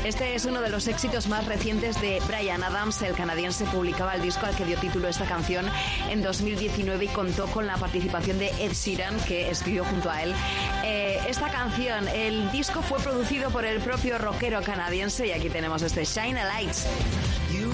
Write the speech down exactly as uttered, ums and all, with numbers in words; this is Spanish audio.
Este es uno de los éxitos más recientes de Bryan Adams. El canadiense publicaba el disco al que dio título esta canción en dos mil diecinueve y contó con la participación de Ed Sheeran, que escribió junto a él eh, esta canción. El disco fue producido por el propio rockero canadiense y aquí tenemos este Shine a Lights.